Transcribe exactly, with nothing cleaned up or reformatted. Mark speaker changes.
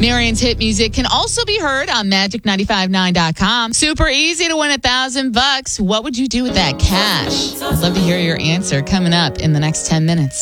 Speaker 1: Marion's hit music can also be heard on magic nine five nine dot com. Super easy to win a thousand bucks. What would you do with that cash? I'd love to hear your answer coming up in the next ten minutes.